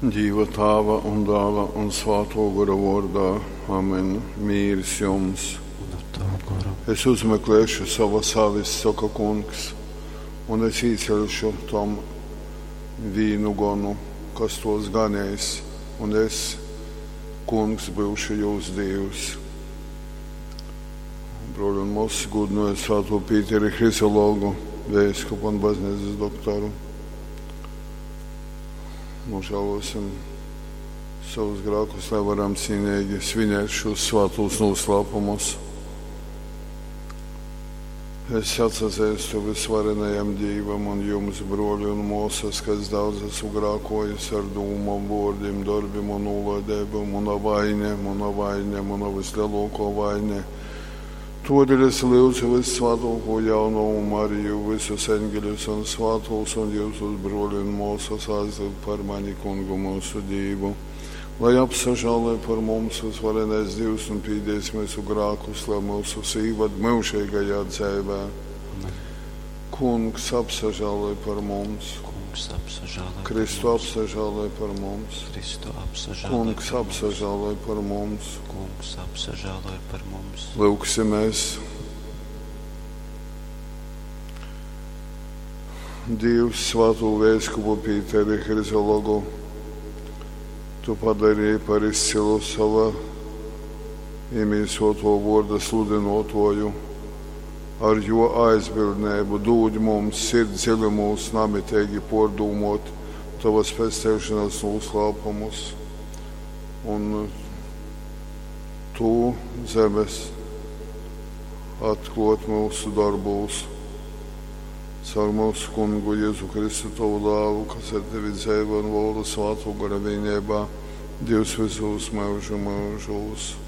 Dieva Tēva un Dēla un Svētā gara vārdā. Amen. Mīrs jums. Es uzmeklēšu savas avis, saka kungs, un es izcelšu tam vīnu gonu, kas tos ganēs, un es, kungs, būšu jūsu Dievs. Broļi un mūsu gudinoja Svēto Pīteri Hrisologu, vēskupu un baznīcas doktoru. Nožēlosim savus grēkus, lai varam cīnīgi svinēt šos svētos noslēpumus. Es atsacēstu visvarenajam Dievam un jums, broļi un mūsas, kas daudz esmu grēkojis ar dūmām, vārdiem, darbiem un nolaidēm, un vainēm, un vislielāko vainē. Todēļ es lūdzu visvētāko jauno Mariju, visus eņģeļus un svētos un jūsus broļi un mūsas aizlūgt par mani kungu mūsu Dievu, lai apsažālē par mums visvarenais Dievs un pīdēs mūsu grēkus, lai mūsu sīvad mūžīgajā dzīvē. Kungs apsažālē par mums. Kristu apsažālē par mums. Kungs apsažālē par mums. Lūksimies. Dievs, Svēto vēskupu Pīteri Hrisologu, Tu padarīji par izcilu sava iemīsoto vārda sludinotoju, ar jo aizbildnību dūd mums sirds dziļumos namitīgi pārdomot Tavas pestīšanas noslēpumus, un Tu zemes atklāt mūsu darbos caur mūsu kungu Jēzu Kristu, Tavu dēlu, kas ar Tevi dzīvo un valda Svētā gara vienībā, Dievs visos mūžu mūžos.